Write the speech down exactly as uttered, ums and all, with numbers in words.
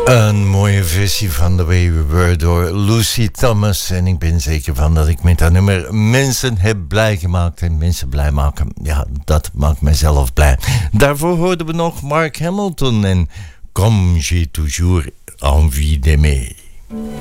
Een mooie versie van The Way We Were door Lucy Thomas. En ik ben zeker van dat ik met dat nummer mensen heb blij gemaakt. En mensen blij maken, ja, dat maakt mijzelf blij. Daarvoor hoorden we nog Mark Hamilton en Comme j'ai toujours envie d'aimer.